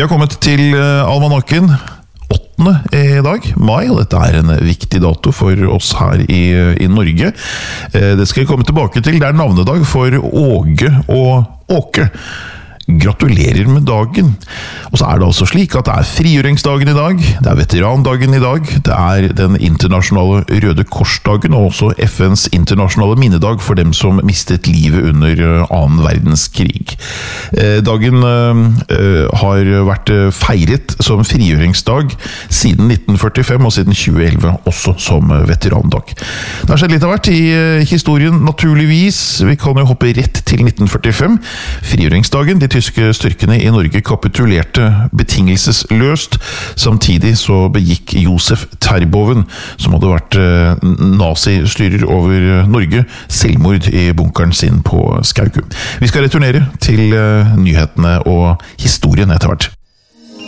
Vi har kommet til almanakken 8. i dag, mai, og dette er en viktig dato for oss her i Norge. Det skal vi komme tilbake til. Det er navnedag for Åge og Åke. Gratulerer med dagen. Og så er det altså slik at det er frigjøringsdagen i dag, det er veterandagen i dag, det er den internasjonale Røde Korsdagen, og også FNs internasjonale minnedag for dem som mistet livet under 2. verdenskrig. Dagen har vært feiret som frigjøringsdag siden 1945 og siden 2011 også som veterandag. Det har skjedd litt av hvert i historien naturligvis. Vi kan jo hoppe rett til 1945. Frigjøringsdagen, de tyske styrkene i Norge kapitulerte betingelsesløst. Samtidig så begikk Josef Terboven, som hadde vært nazistyrer over Norge, selvmord i bunkeren sin på Skaugum. Vi skal returnere til nyhetene og historien etter hvert.